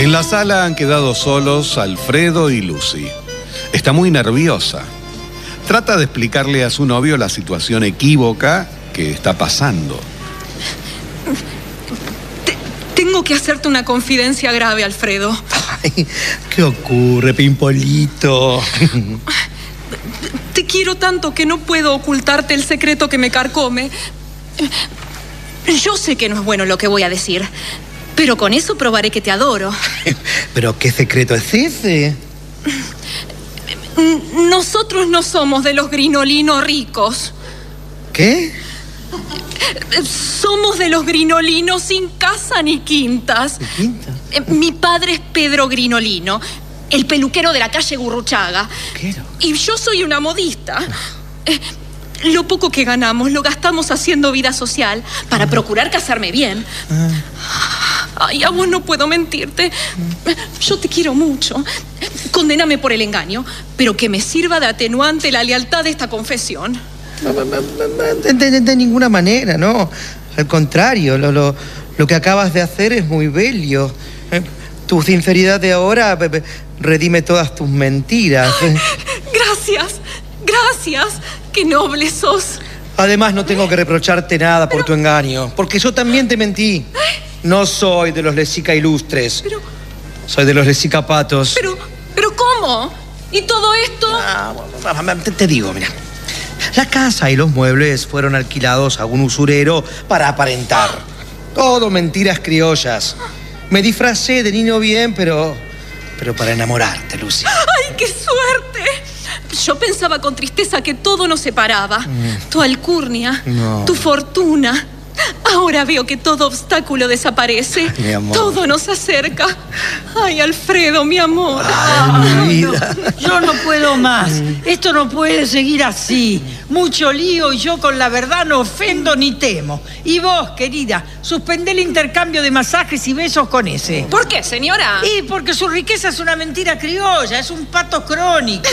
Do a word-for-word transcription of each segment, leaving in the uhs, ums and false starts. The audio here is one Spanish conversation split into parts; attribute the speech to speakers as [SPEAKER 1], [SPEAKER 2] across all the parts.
[SPEAKER 1] En la sala han quedado solos Alfredo y Lucy. Está muy nerviosa. Trata de explicarle a su novio la situación equívoca que está pasando.
[SPEAKER 2] Te, tengo que hacerte una confidencia grave, Alfredo.
[SPEAKER 3] Ay, ¿qué ocurre, Pimpolito?
[SPEAKER 2] Te quiero tanto que no puedo ocultarte el secreto que me carcome. Yo sé que no es bueno lo que voy a decir, pero con eso probaré que te adoro.
[SPEAKER 3] ¿Pero qué secreto es ese?
[SPEAKER 2] Nosotros no somos de los grinolinos ricos.
[SPEAKER 3] ¿Qué?
[SPEAKER 2] Somos de los grinolinos sin casa ni quintas.
[SPEAKER 3] ¿Ni quintas?
[SPEAKER 2] Mi padre es Pedro Grinolino, el peluquero de la calle Gurruchaga.
[SPEAKER 3] ¿Qué?
[SPEAKER 2] Y yo soy una modista. Lo poco que ganamos lo gastamos haciendo vida social para procurar casarme bien. Ay, a vos no puedo mentirte. Yo te quiero mucho. Condéname por el engaño, pero que me sirva de atenuante la lealtad de esta confesión.
[SPEAKER 3] De, de, de ninguna manera, ¿no? Al contrario, lo, lo, lo que acabas de hacer es muy bello. Tu sinceridad de ahora redime todas tus mentiras.
[SPEAKER 2] Gracias, gracias. Qué noble sos.
[SPEAKER 3] Además, no tengo que reprocharte nada por
[SPEAKER 2] pero...
[SPEAKER 3] tu engaño, porque yo también te mentí. No soy de los lesica ilustres.
[SPEAKER 2] Pero...
[SPEAKER 3] Soy de los lesica patos.
[SPEAKER 2] Pero, pero ¿cómo? ¿Y todo esto?
[SPEAKER 3] Ah, te, te digo, mira. La casa y los muebles fueron alquilados a un usurero para aparentar. Todo mentiras criollas. Me disfracé de niño bien, pero... pero para enamorarte, Lucy.
[SPEAKER 2] ¡Ay, qué suerte! Yo pensaba con tristeza que todo nos separaba. Mm. Tu alcurnia, no. Tu fortuna. Ahora veo que todo obstáculo desaparece.
[SPEAKER 3] Mi amor.
[SPEAKER 2] Todo nos acerca. Ay, Alfredo, mi amor.
[SPEAKER 3] Ay, mi vida.
[SPEAKER 4] No, yo no puedo más. Esto no puede seguir así. Mucho lío y yo con la verdad no ofendo ni temo. Y vos, querida, suspendé el intercambio de masajes y besos con ese.
[SPEAKER 2] ¿Por qué, señora?
[SPEAKER 4] Y porque su riqueza es una mentira criolla, es un pato crónico.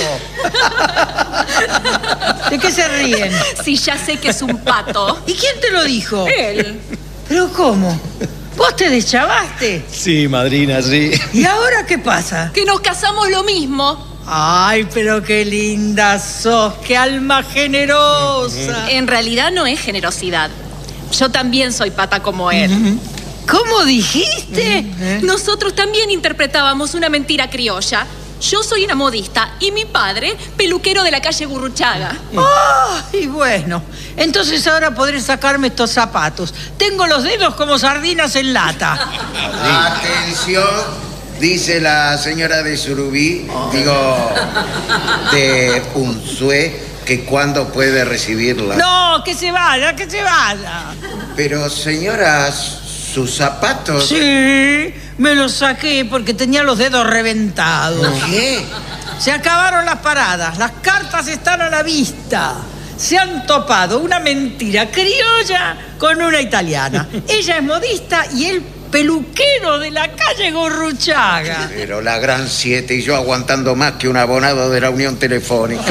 [SPEAKER 4] ¿De qué se ríen?
[SPEAKER 2] Sí, ya sé que es un pato.
[SPEAKER 4] ¿Y quién te lo dijo?
[SPEAKER 2] Él.
[SPEAKER 4] ¿Pero cómo? ¿Vos te deschavaste?
[SPEAKER 3] Sí, madrina, sí.
[SPEAKER 4] ¿Y ahora qué pasa?
[SPEAKER 2] Que nos casamos lo mismo.
[SPEAKER 4] Ay, pero qué linda sos, qué alma generosa.
[SPEAKER 2] En realidad no es generosidad. Yo también soy pata como él.
[SPEAKER 4] ¿Cómo dijiste?
[SPEAKER 2] Nosotros también interpretábamos una mentira criolla. Yo soy una modista y mi padre, peluquero de la calle Gurruchaga.
[SPEAKER 4] Ay, bueno, entonces ahora podré sacarme estos zapatos. Tengo los dedos como sardinas en lata.
[SPEAKER 5] Atención, dice la señora de Surubí, digo, de Unzué, que cuándo puede recibirla.
[SPEAKER 4] No, que se vaya, que se vaya.
[SPEAKER 5] Pero señora, sus zapatos...
[SPEAKER 4] Sí, me los saqué porque tenía los dedos reventados.
[SPEAKER 5] ¿Qué?
[SPEAKER 4] Se acabaron las paradas, las cartas están a la vista. Se han topado una mentira criolla con una italiana. Ella es modista y él peluquero de la calle Gurruchaga.
[SPEAKER 5] Pero la gran siete y yo aguantando más que un abonado de la Unión Telefónica.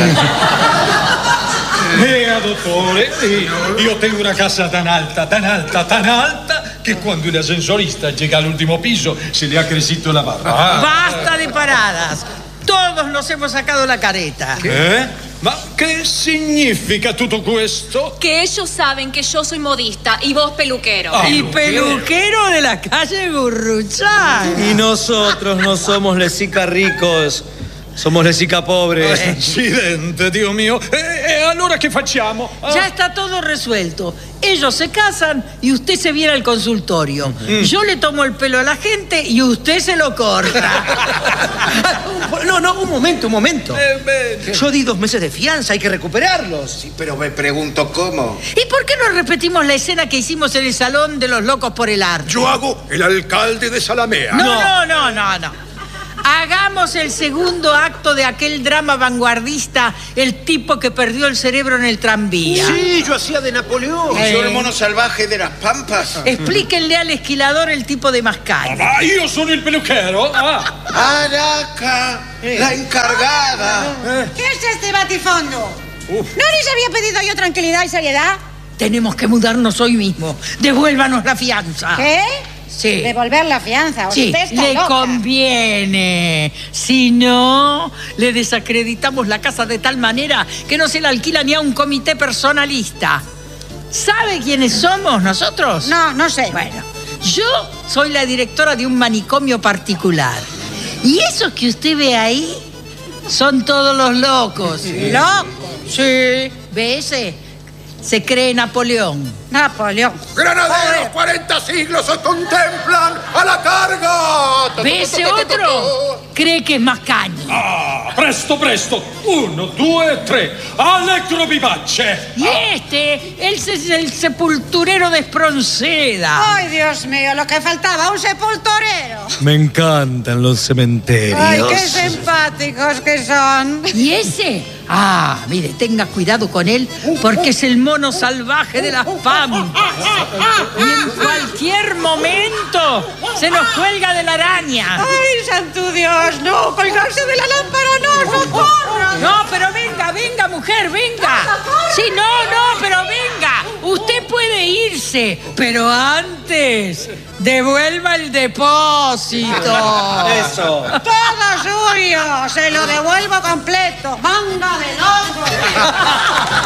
[SPEAKER 6] Vea, dottore, io tengo una casa tan alta, tan alta, tan alta che quando il ascensorista llega all'ultimo piso se le ha cresciuto la barba. Ah.
[SPEAKER 4] Basta de paradas. Todos nos hemos sacado la careta.
[SPEAKER 6] ¿Qué? Ma che significa tutto questo?
[SPEAKER 2] Que ellos saben que yo soy modista y vos peluquero.
[SPEAKER 4] Ah, y peluquero de la calle Gurruchaga.
[SPEAKER 3] Y nosotros no somos lesica ricos. Somos lesica pobres.
[SPEAKER 6] Accidente, Dio mio. E, e allora che facciamo? Ah.
[SPEAKER 4] Ya está todo resuelto. Ellos se casan y usted se viene al consultorio. Mm. Yo le tomo el pelo a la gente y usted se lo corta.
[SPEAKER 3] No, no, un momento, un momento.
[SPEAKER 6] Eh,
[SPEAKER 3] Yo di dos meses de fianza, hay que recuperarlos.
[SPEAKER 5] Sí, pero me pregunto cómo.
[SPEAKER 4] ¿Y por qué no repetimos la escena que hicimos en el Salón de los Locos por el Arte?
[SPEAKER 6] Yo hago el alcalde de Salamea.
[SPEAKER 4] No, no, no, no, no. Hagamos el segundo acto de aquel drama vanguardista, el tipo que perdió el cerebro en el tranvía.
[SPEAKER 5] Sí, yo hacía de Napoleón.
[SPEAKER 4] Eh.
[SPEAKER 5] Yo el mono salvaje de las pampas.
[SPEAKER 4] Explíquenle al esquilador el tipo de mascalla.
[SPEAKER 6] Ah, io sono il peluquero. Ah.
[SPEAKER 5] Araca, eh. la encargada.
[SPEAKER 7] Eh. ¿Qué es este batifondo? Uf. ¿No les había pedido yo tranquilidad y seriedad?
[SPEAKER 4] Tenemos que mudarnos hoy mismo. Devuélvanos la fianza.
[SPEAKER 7] ¿Qué?
[SPEAKER 4] Sí.
[SPEAKER 7] devolver la fianza.
[SPEAKER 4] Sí,
[SPEAKER 7] Usted está
[SPEAKER 4] le
[SPEAKER 7] loca.
[SPEAKER 4] conviene. Si no, le desacreditamos la casa de tal manera que no se la alquila ni a un comité personalista. ¿Sabe quiénes somos nosotros?
[SPEAKER 7] No, no sé.
[SPEAKER 4] Bueno, yo soy la directora de un manicomio particular. Y esos que usted ve ahí son todos los locos.
[SPEAKER 7] ¿Locos?
[SPEAKER 4] Sí. ¿Ve ese? Se cree Napoleón.
[SPEAKER 7] Napoleón.
[SPEAKER 5] ¡Granaderos, cuarenta siglos os contemplan a la carga!
[SPEAKER 4] ¿Ve ese otro? Cree que es Mascagni.
[SPEAKER 6] Ah, presto, presto. Uno, due, tre. Allegro vivace.
[SPEAKER 4] Y este, él es el sepulturero de Espronceda.
[SPEAKER 7] Ay, Dios mío, lo que faltaba, un sepulturero.
[SPEAKER 3] Me encantan los cementerios.
[SPEAKER 7] Ay, qué simpáticos que son.
[SPEAKER 4] ¿Y ese? Ah, mire, tenga cuidado con él, porque es el mono salvaje de las pampas. Y en cualquier momento se nos cuelga de la araña.
[SPEAKER 7] Ay, santo Dios, no, colgarse de la lámpara, no, socorro.
[SPEAKER 4] No, pero venga, venga, mujer, venga. Sí, no, no, pero venga. Usted puede irse, pero antes devuelva el depósito.
[SPEAKER 3] Eso.
[SPEAKER 7] Todo suyo, se lo devuelvo completo. Manga de loco.